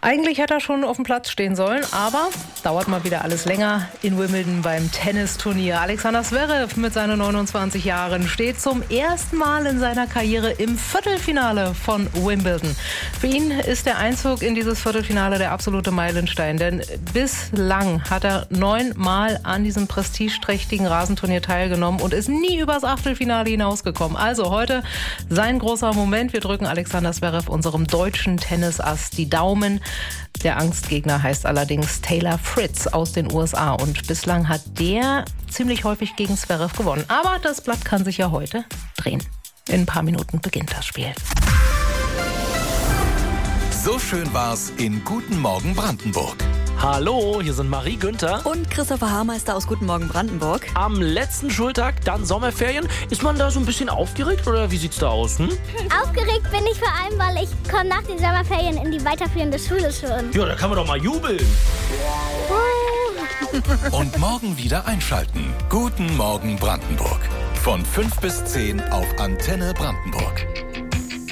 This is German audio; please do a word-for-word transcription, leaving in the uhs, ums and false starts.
Eigentlich hätte er schon auf dem Platz stehen sollen, aber dauert mal wieder alles länger in Wimbledon beim Tennisturnier. Alexander Zverev mit seinen neunundzwanzig Jahren steht zum ersten Mal in seiner Karriere im Viertelfinale von Wimbledon. Für ihn ist der Einzug in dieses Viertelfinale der absolute Meilenstein, denn bislang hat er neunmal an diesem prestigeträchtigen Rasenturnier teilgenommen und ist nie übers Achtelfinale hinausgekommen. Also heute sein großer Moment. Wir drücken Alexander Zverev, unserem deutschen Tennisass, die Daumen. Der Angstgegner heißt allerdings Taylor Fritz aus den U S A und bislang hat der ziemlich häufig gegen Zverev gewonnen. Aber das Blatt kann sich ja heute drehen. In ein paar Minuten beginnt das Spiel. So schön war's in Guten Morgen Brandenburg. Hallo, hier sind Marie Günther. Und Christopher Haarmeister aus Guten Morgen Brandenburg. Am letzten Schultag, dann Sommerferien. Ist man da so ein bisschen aufgeregt oder wie sieht's da aus? Hm? Aufgeregt bin ich vor allem, weil ich komme nach den Sommerferien in die weiterführende Schule schon. Ja, da kann man doch mal jubeln. Und morgen wieder einschalten. Guten Morgen Brandenburg. Von fünf bis zehn auf Antenne Brandenburg.